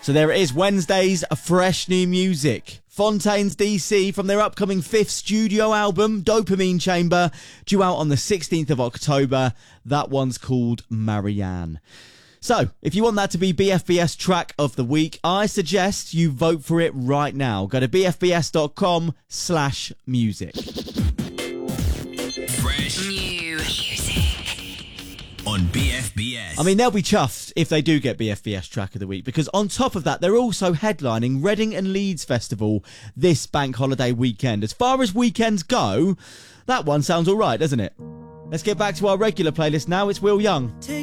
So there it is, Wednesday's fresh new music. Fontaines DC from their upcoming 5th studio album, Dopamine Chamber, due out on the 16th of October. That one's called Marianne. So, if you want that to be BFBS track of the week, I suggest you vote for it right now. Go to bfbs.com/music. Fresh new music on BFBS. I mean, they'll be chuffed if they do get BFBS track of the week, because on top of that, they're also headlining Reading and Leeds Festival this bank holiday weekend. As far as weekends go, that one sounds all right, doesn't it? Let's get back to our regular playlist now. It's Will Young.